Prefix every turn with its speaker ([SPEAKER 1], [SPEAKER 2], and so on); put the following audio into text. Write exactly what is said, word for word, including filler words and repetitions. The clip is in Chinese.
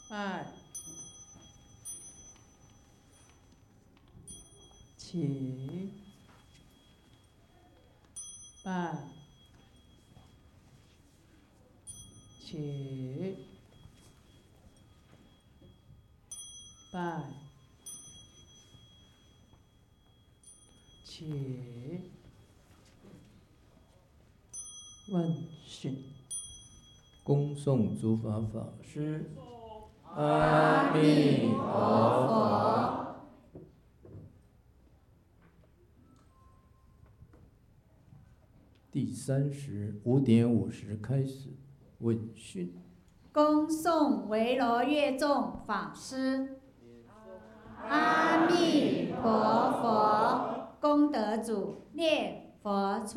[SPEAKER 1] 拜，起，拜，起，拜，起，问讯。
[SPEAKER 2] 恭送诸法法师，
[SPEAKER 3] 阿弥陀佛。
[SPEAKER 2] 第三时五点五十开始问讯。
[SPEAKER 3] 恭送维罗越众法师。阿弥陀佛。功德主念佛出